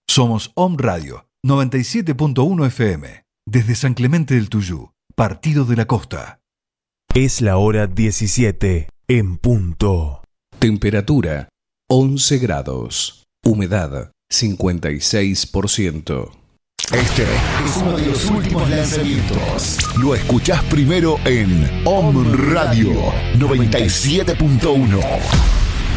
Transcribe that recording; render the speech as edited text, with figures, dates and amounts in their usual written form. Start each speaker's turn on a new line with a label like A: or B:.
A: Somos Om Radio 97.1 FM. Desde San Clemente del Tuyú, Partido de la Costa.
B: Es la hora 17 en punto.
C: Temperatura 11 grados. Humedad 56%.
D: Este es uno de los últimos lanzamientos. Lo escuchás primero en Om Radio 97.1.